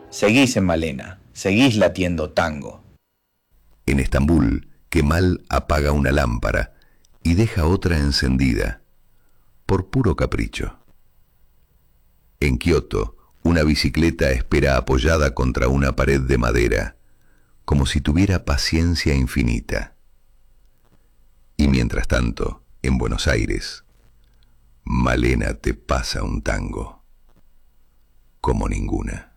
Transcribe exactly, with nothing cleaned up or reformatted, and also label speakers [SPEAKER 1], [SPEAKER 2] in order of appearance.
[SPEAKER 1] Seguís en Malena, seguís latiendo tango.
[SPEAKER 2] En Estambul, Kemal apaga una lámpara y deja otra encendida, por puro capricho. En Kioto, una bicicleta espera apoyada contra una pared de madera, como si tuviera paciencia infinita. Y mientras tanto, en Buenos Aires, Malena te pasa un tango como ninguna.